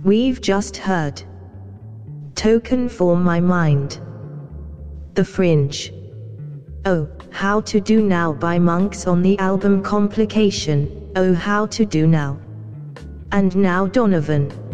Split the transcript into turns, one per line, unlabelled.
We've just heard Token for My Mind, The Fringe. Oh, How to Do Now by Monks on the album Complication, Oh How to Do Now. And now Donovan.